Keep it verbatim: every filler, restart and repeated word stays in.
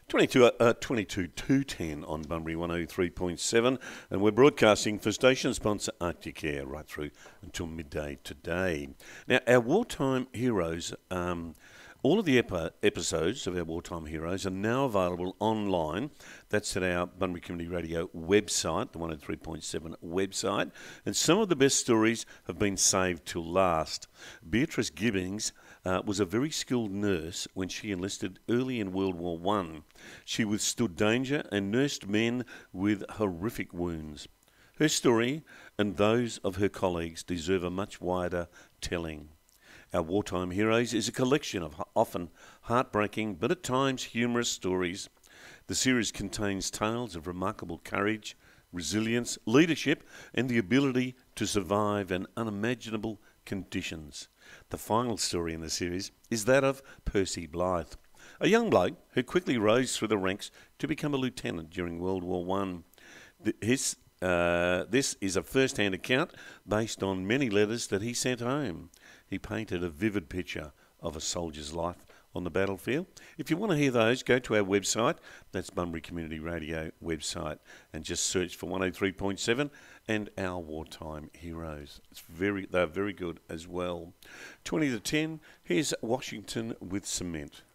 twenty-two, uh, twenty-two two ten on Bunbury one oh three point seven, and we're broadcasting for station sponsor Arctic Air right through until midday today. Now, our wartime heroes, um, all of the epi- episodes of our wartime heroes are now available online. That's at our Bunbury Community Radio website, the one oh three point seven website, and some of the best stories have been saved till last. Beatrice Gibbings Uh, was a very skilled nurse when she enlisted early in World War One. She withstood danger and nursed men with horrific wounds. Her story and those of her colleagues deserve a much wider telling. Our Wartime Heroes is a collection of often heartbreaking but at times humorous stories. The series contains tales of remarkable courage, resilience, leadership and the ability to survive in unimaginable conditions. The final story in the series is that of Percy Blythe, a young bloke who quickly rose through the ranks to become a lieutenant during World War One. His, uh, this is a first-hand account based on many letters that he sent home. He painted a vivid picture of a soldier's life on the battlefield. If you want to hear those, go to our website. That's Bunbury Community Radio website, and just search for one oh three point seven and Our Wartime Heroes. It's very, they're very good as well. twenty to ten, here's Washington with Cement.